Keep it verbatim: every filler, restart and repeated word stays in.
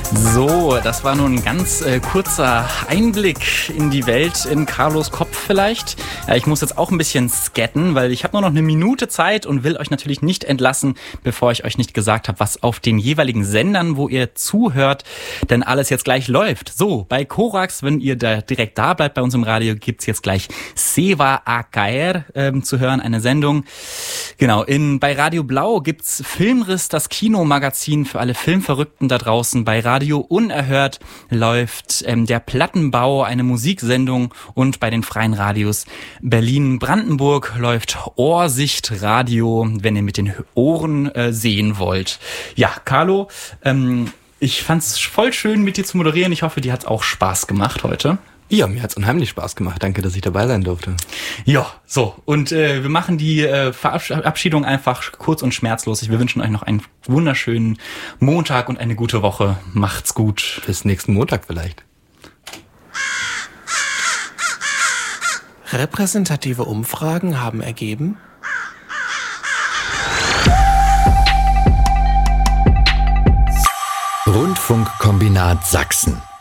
So, das war nun ein ganz äh, kurzer Einblick in die Welt in Carlos Kopf vielleicht. Ja, ich muss jetzt auch ein bisschen scatten, weil ich habe nur noch eine Minute Zeit und will euch natürlich nicht entlassen, bevor ich euch nicht gesagt habe, was auf den jeweiligen Sendern, wo ihr zuhört, denn alles jetzt gleich läuft. So, bei Korax, wenn ihr da direkt da bleibt bei uns im Radio, gibt's jetzt gleich Seva A K R ähm, zu hören, eine Sendung. Genau, in, bei Radio Blau gibt's Filmriss, das Kinomagazin für alle Filmverrückten da draußen. Bei Radio Unerhört läuft ähm, der Plattenbau, eine Musiksendung, und bei den freien Radios Berlin-Brandenburg läuft Ohrsicht Radio, wenn ihr mit den Ohren äh, sehen wollt. Ja, Carlo, ähm, ich fand's voll schön, mit dir zu moderieren. Ich hoffe, dir hat's auch Spaß gemacht heute. Ja, mir hat's unheimlich Spaß gemacht. Danke, dass ich dabei sein durfte. Ja, so. Und äh, wir machen die äh, Verabschiedung einfach kurz und schmerzlos. Wir wünschen euch noch einen wunderschönen Montag und eine gute Woche. Macht's gut. Bis nächsten Montag vielleicht. Repräsentative Umfragen haben ergeben: Rundfunkkombinat Sachsen.